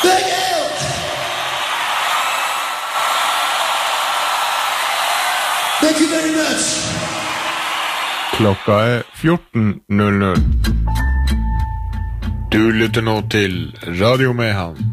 Thank you very much. Klokka 14:00. Du lytter nå til Radio Mehamn.